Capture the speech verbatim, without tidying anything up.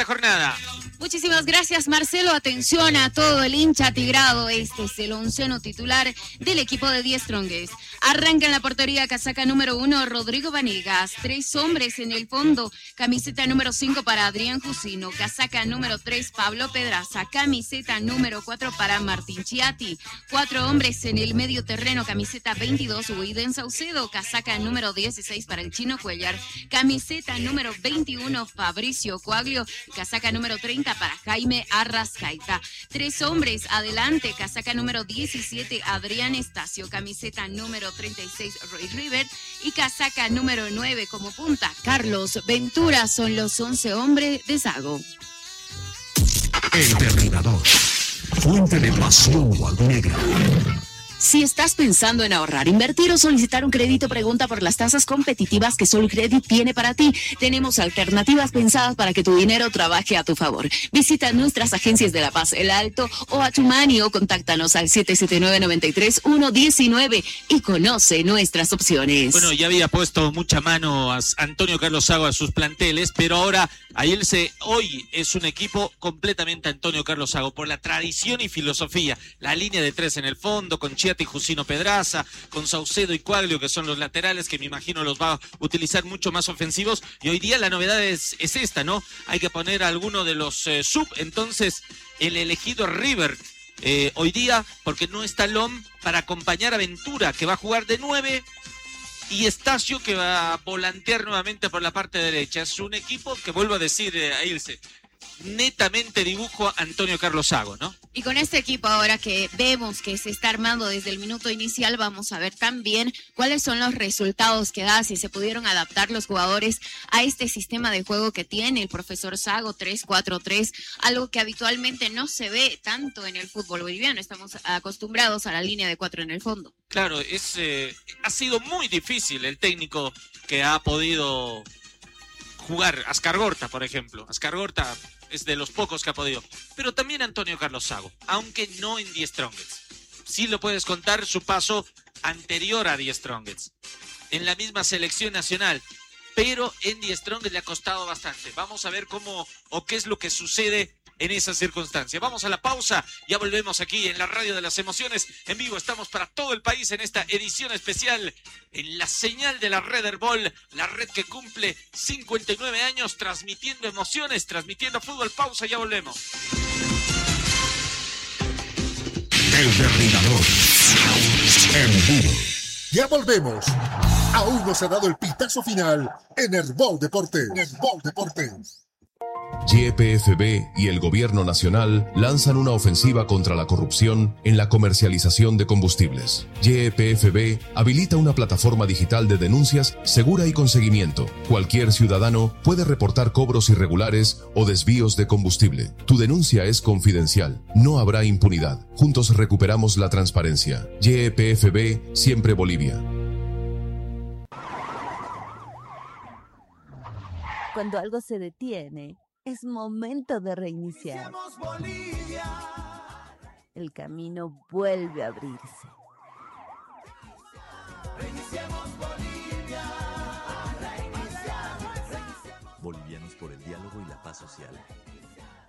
jornada. Muchísimas gracias, Marcelo. Atención a todo el hincha tigrado. Este es el onceno titular del equipo de Die Strongest. Arranca en la portería casaca número uno, Rodrigo Vanegas. Tres hombres en el fondo. Camiseta número cinco para Adrián Jusino. Casaca número tres, Pablo Pedraza. Camiseta número cuatro para Martín Chiatti. Cuatro hombres en el medio terreno. Camiseta veintidós, Widen Saucedo. Casaca número dieciséis para el Chino Cuellar. Camiseta número veintiuno, Fabricio Coaglio. Casaca número treinta para Jaime Arrascaita. Tres hombres adelante. Casaca número diecisiete, Adrián Estacio. Camiseta número treinta y seis, Roy River. Y casaca número nueve como punta, Carlos Ventura. Son los once hombres de Sago. El Derribador. Fuente de pasión albinegra. Si estás pensando en ahorrar, invertir o solicitar un crédito, pregunta por las tasas competitivas que Solcredit tiene para ti. Tenemos alternativas pensadas para que tu dinero trabaje a tu favor. Visita nuestras agencias de La Paz, El Alto o Atumani o contáctanos al siete siete nueve, nueve tres, uno uno nueve y conoce nuestras opciones. Bueno, ya había puesto mucha mano a Antonio Carlos Sago a sus planteles, pero ahora Ailse hoy es un equipo completamente Antonio Carlos Sago por la tradición y filosofía. La línea de tres en el fondo con Chiatti y Jusino Pedraza, con Saucedo y Coaglio, que son los laterales, que me imagino los va a utilizar mucho más ofensivos. Y hoy día la novedad es, es esta, ¿no? Hay que poner a alguno de los eh, sub, entonces el elegido River eh, hoy día, porque no está Lom para acompañar a Ventura, que va a jugar de nueve, y Estacio, que va a volantear nuevamente por la parte derecha. Es un equipo que, vuelvo a decir, eh, a irse netamente dibujo Antonio Carlos Sago, ¿no? Y con este equipo ahora que vemos que se está armando desde el minuto inicial, vamos a ver también cuáles son los resultados que da, si se pudieron adaptar los jugadores a este sistema de juego que tiene el profesor Sago, tres cuatro tres, algo que habitualmente no se ve tanto en el fútbol boliviano. Estamos acostumbrados a la línea de cuatro en el fondo. Claro, es eh, ha sido muy difícil el técnico que ha podido jugar. Ascargorta, por ejemplo. Ascargorta es de los pocos que ha podido. Pero también Antonio Carlos Sago, aunque no en Die Strongest. Sí lo puedes contar su paso anterior a Die Strongest. En la misma selección nacional. Pero en Die Strongest le ha costado bastante. Vamos a ver cómo o qué es lo que sucede en esa circunstancia. Vamos a la pausa, ya volvemos aquí en la Radio de las Emociones. En vivo estamos para todo el país en esta edición especial en la señal de la Red Herbol, la red que cumple cincuenta y nueve años transmitiendo emociones, transmitiendo fútbol. Pausa, ya volvemos. El Derribador. En vivo. Ya volvemos. Aún no se ha dado el pitazo final en Herbol Deportes. Herbol Deportes. Y P F B y el Gobierno Nacional lanzan una ofensiva contra la corrupción en la comercialización de combustibles. Y P F B habilita una plataforma digital de denuncias segura y con seguimiento. Cualquier ciudadano puede reportar cobros irregulares o desvíos de combustible. Tu denuncia es confidencial. No habrá impunidad. Juntos recuperamos la transparencia. Y P F B, siempre Bolivia. Cuando algo se detiene, es momento de reiniciar. El camino vuelve a abrirse. Bolivianos por el diálogo y la paz social.